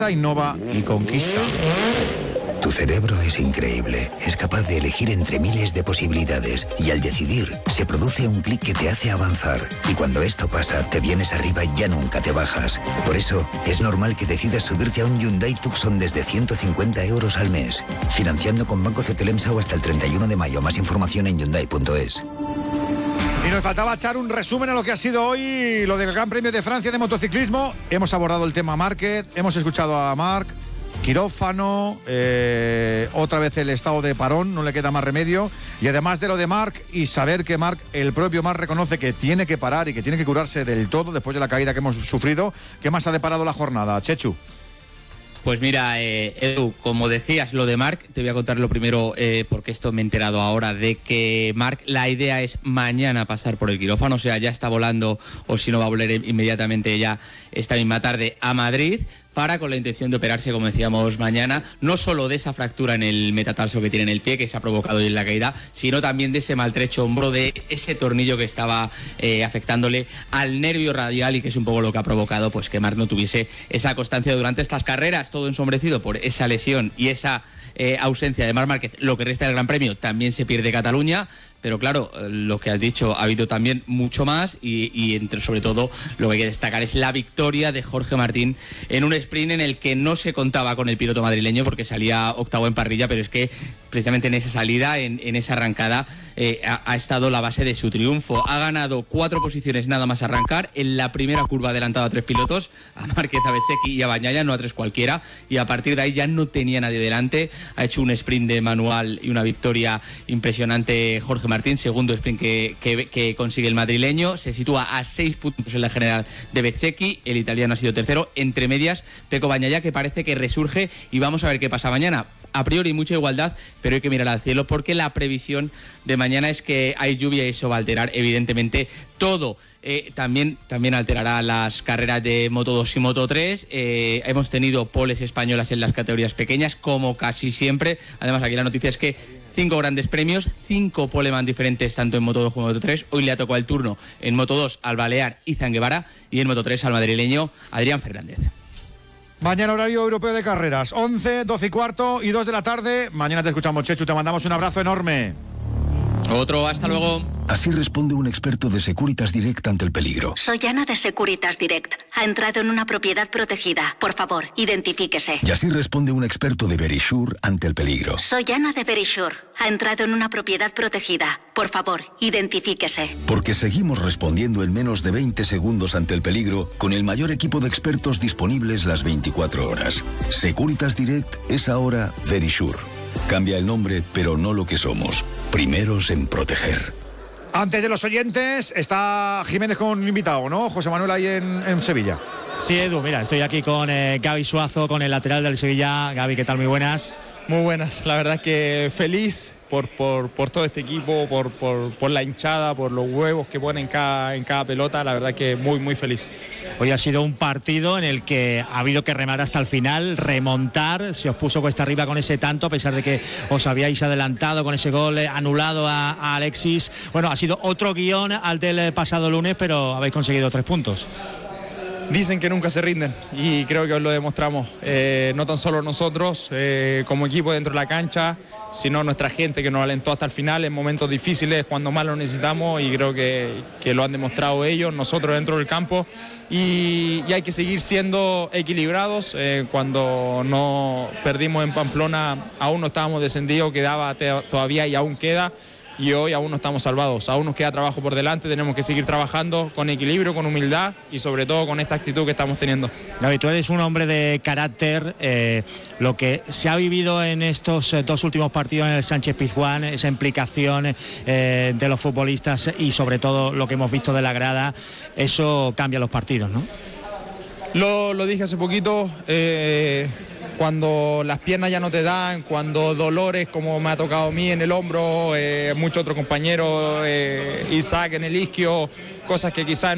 innova y conquista. Tu cerebro es increíble, es capaz de elegir entre miles de posibilidades y al decidir se produce un clic que te hace avanzar y cuando esto pasa te vienes arriba y ya nunca te bajas. Por eso es normal que decidas subirte a un Hyundai Tucson desde 150 euros al mes, financiando con Banco Cetelemsa o hasta el 31 de mayo. Más información en Hyundai.es. Y nos faltaba echar un resumen a lo que ha sido hoy lo del Gran Premio de Francia de motociclismo. Hemos abordado el tema Márquez, hemos escuchado a Marc, quirófano, otra vez el estado de parón, no le queda más remedio. Y además de lo de Marc y saber que el propio Marc reconoce que tiene que parar y que tiene que curarse del todo después de la caída que hemos sufrido, ¿qué más ha deparado la jornada, Chechu? Pues mira, Edu, como decías, lo de Marc, te voy a contar lo primero, porque esto me he enterado ahora, de que Marc, la idea es mañana pasar por el quirófano, o sea, ya está volando, o si no va a volar inmediatamente ya esta misma tarde a Madrid, para con la intención de operarse, como decíamos, mañana, no solo de esa fractura en el metatarso que tiene en el pie, que se ha provocado en la caída, sino también de ese maltrecho hombro, de ese tornillo que estaba afectándole al nervio radial y que es un poco lo que ha provocado pues que Marc no tuviese esa constancia durante estas carreras, todo ensombrecido por esa lesión y esa ausencia de Marc Márquez. Lo que resta del Gran Premio también se pierde Cataluña. Pero claro, lo que has dicho, ha habido también mucho más y sobre todo lo que hay que destacar es la victoria de Jorge Martín en un sprint en el que no se contaba con el piloto madrileño porque salía octavo en parrilla, pero es que precisamente en esa salida, en esa arrancada, ha estado la base de su triunfo. Ha ganado 4 posiciones nada más arrancar, en la primera curva ha adelantado a 3 pilotos, a Márquez, a Bezzecchi y a Bagnaia, no a 3 cualquiera, y a partir de ahí ya no tenía nadie delante. Ha hecho un sprint de manual y una victoria impresionante Jorge Martín, segundo sprint que consigue el madrileño, se sitúa a 6 puntos en la general de Bezzecchi, el italiano ha sido tercero, entre medias Pecco Bagnaia, que parece que resurge y vamos a ver qué pasa mañana. A priori mucha igualdad, pero hay que mirar al cielo porque la previsión de mañana es que hay lluvia y eso va a alterar evidentemente todo. También alterará las carreras de Moto 2 y Moto 3. Hemos tenido poles españolas en las categorías pequeñas, como casi siempre. Además, aquí la noticia es que 5 grandes premios, 5 poleman diferentes tanto en Moto 2 como en Moto 3. Hoy le ha tocado el turno en Moto 2 al balear Izan Guevara y en Moto 3 al madrileño Adrián Fernández. Mañana horario europeo de carreras, 11, 12 y cuarto y 2 de la tarde. Mañana te escuchamos, Chechu, te mandamos un abrazo enorme. Otro, hasta luego. Así responde un experto de Securitas Direct ante el peligro. Soy Ana de Securitas Direct. Ha entrado en una propiedad protegida. Por favor, identifíquese. Y así responde un experto de Verisure ante el peligro. Soy Ana de Verisure. Ha entrado en una propiedad protegida. Por favor, identifíquese. Porque seguimos respondiendo en menos de 20 segundos ante el peligro con el mayor equipo de expertos disponibles las 24 horas. Securitas Direct es ahora Verisure. Cambia el nombre, pero no lo que somos. Primeros en proteger. Antes de los oyentes, está Jiménez con un invitado, ¿no? José Manuel ahí en Sevilla. Sí, Edu, mira, estoy aquí con Gaby Suazo, con el lateral del Sevilla. Gaby, ¿qué tal? Muy buenas. Muy buenas, la verdad es que feliz por todo este equipo, por la hinchada, por los huevos que ponen en cada pelota, la verdad que muy feliz. Hoy ha sido un partido en el que ha habido que remar hasta el final, remontar, se os puso cuesta arriba con ese tanto, a pesar de que os habíais adelantado con ese gol anulado a Alexis. Bueno, ha sido otro guión al del pasado lunes, pero habéis conseguido 3 puntos. Dicen que nunca se rinden y creo que hoy lo demostramos, no tan solo nosotros como equipo dentro de la cancha, sino nuestra gente que nos alentó hasta el final en momentos difíciles cuando más lo necesitamos, y creo que lo han demostrado ellos, nosotros dentro del campo, y hay que seguir siendo equilibrados. Cuando no perdimos en Pamplona aún no estábamos descendidos, quedaba todavía y aún queda. Y hoy aún no estamos salvados, aún nos queda trabajo por delante, tenemos que seguir trabajando con equilibrio, con humildad y sobre todo con esta actitud que estamos teniendo. David, tú eres un hombre de carácter, lo que se ha vivido en estos 2 últimos partidos en el Sánchez-Pizjuán, esa implicación de los futbolistas y sobre todo lo que hemos visto de la grada, eso cambia los partidos, ¿no? Lo dije hace poquito, cuando las piernas ya no te dan, cuando dolores como me ha tocado a mí en el hombro, muchos otros compañeros, Isaac en el isquio, cosas que quizás